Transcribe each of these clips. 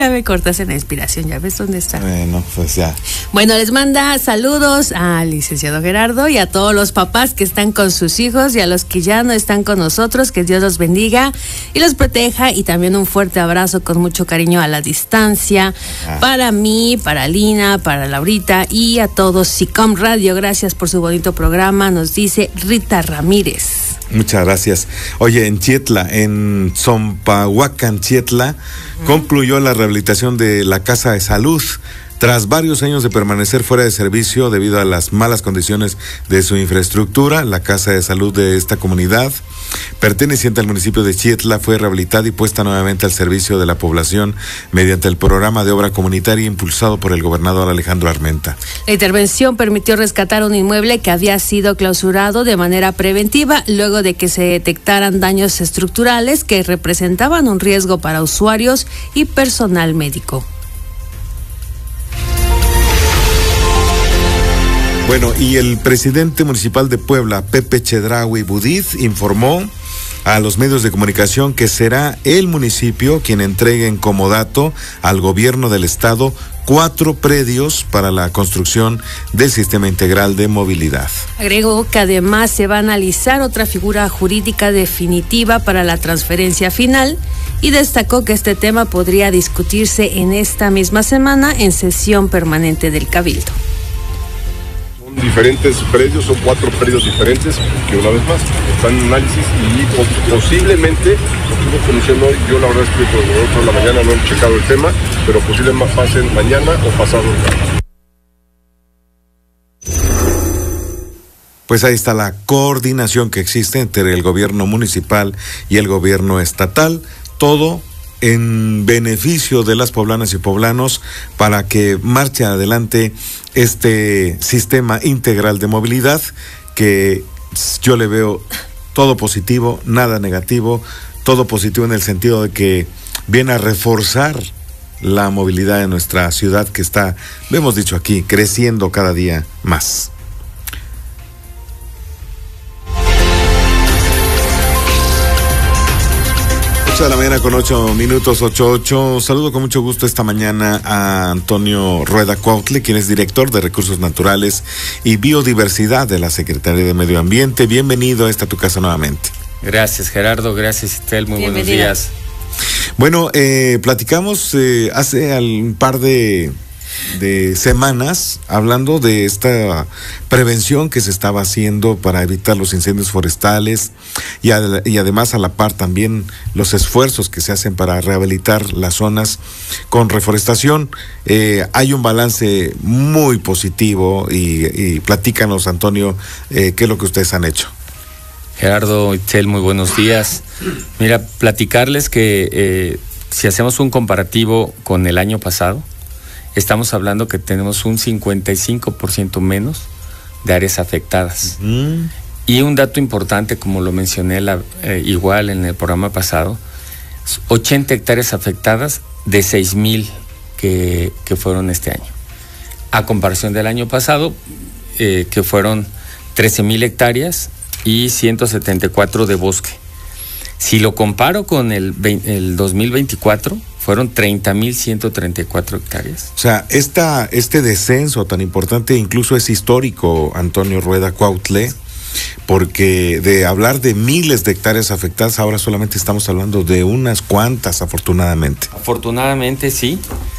Ya me cortaste la inspiración, ¿ya ves dónde está? Bueno, pues ya. Bueno, les manda saludos al licenciado Gerardo y a todos los papás que están con sus hijos y a los que ya no están con nosotros, que Dios los bendiga y los proteja, y también un fuerte abrazo con mucho cariño a la distancia, para mí, para Lina, para Laurita y a todos SICOM Radio. Gracias por su bonito programa, nos dice Rita Ramírez. Muchas gracias. Oye, en Chietla, en Zompahuacan, Chietla, concluyó la rehabilitación de la Casa de Salud. Tras varios años de permanecer fuera de servicio debido a las malas condiciones de su infraestructura, la Casa de Salud de esta comunidad, perteneciente al municipio de Chietla, fue rehabilitada y puesta nuevamente al servicio de la población mediante el programa de obra comunitaria impulsado por el gobernador Alejandro Armenta. La intervención permitió rescatar un inmueble que había sido clausurado de manera preventiva luego de que se detectaran daños estructurales que representaban un riesgo para usuarios y personal médico. Bueno, y el presidente municipal de Puebla, Pepe Chedraui Budiz, informó a los medios de comunicación que será el municipio quien entregue en comodato al gobierno del estado 4 predios para la construcción del sistema integral de movilidad. Agregó que además se va a analizar otra figura jurídica definitiva para la transferencia final y destacó que este tema podría discutirse en esta misma semana en sesión permanente del Cabildo. Diferentes predios, son 4 predios diferentes que una vez más están en análisis y posiblemente, lo que mencionó, yo la verdad es que por la mañana no he checado el tema, pero posiblemente pasen mañana o pasado. Pues ahí está la coordinación que existe entre el gobierno municipal y el gobierno estatal, todo en beneficio de las poblanas y poblanos para que marche adelante este sistema integral de movilidad que yo le veo todo positivo, nada negativo, todo positivo en el sentido de que viene a reforzar la movilidad de nuestra ciudad que está, lo hemos dicho aquí, creciendo cada día más. De la mañana con 8 minutos, 8:08. Saludo con mucho gusto esta mañana a Antonio Rueda Cuautle, quien es director de Recursos Naturales y Biodiversidad de la Secretaría de Medio Ambiente. Bienvenido a esta tu casa nuevamente. Gracias, Gerardo. Gracias, Estel. Muy buenos días. Bueno, platicamos hace un par de semanas hablando de esta prevención que se estaba haciendo para evitar los incendios forestales y además a la par también los esfuerzos que se hacen para rehabilitar las zonas con reforestación. Hay un balance muy positivo y platícanos, Antonio, qué es lo que ustedes han hecho. Gerardo, Itzel, muy buenos días. Mira, platicarles que si hacemos un comparativo con el año pasado, estamos hablando que tenemos un 55% menos de áreas afectadas. Y un dato importante, como lo mencioné igual en el programa pasado, 80 hectáreas afectadas de 6,000 que fueron este año. A comparación del año pasado, que fueron 13,000 hectáreas y 174 de bosque. Si lo comparo con el 2024, fueron 30,134 hectáreas. O sea, este descenso tan importante incluso es histórico, Antonio Rueda Cuautle, porque de hablar de miles de hectáreas afectadas, ahora solamente estamos hablando de unas cuantas, afortunadamente. Afortunadamente, sí.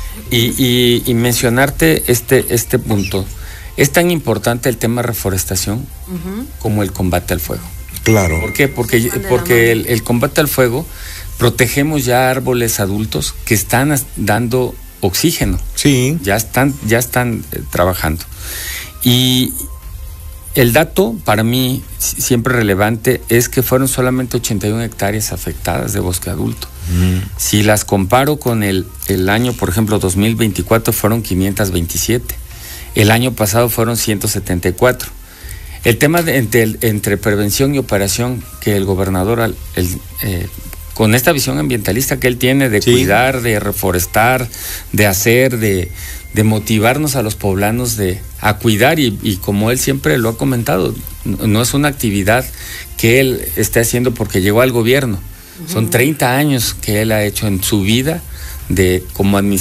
Y mencionarte este punto. Es tan importante el tema reforestación como el combate al fuego. Claro. ¿Por qué? Porque el combate al fuego, protegemos ya árboles adultos que están dando oxígeno. Sí. Ya están trabajando. Y el dato para mí siempre relevante es que fueron solamente 81 hectáreas afectadas de bosque adulto. Si las comparo con el año, por ejemplo, 2024, fueron 527. El año pasado fueron 174. El tema entre prevención y operación que el gobernador, con esta visión ambientalista que él tiene de cuidar, de reforestar, de hacer, de motivarnos a los poblanos a cuidar y como él siempre lo ha comentado, no es una actividad que él esté haciendo porque llegó al gobierno. Son 30 años que él ha hecho en su vida de como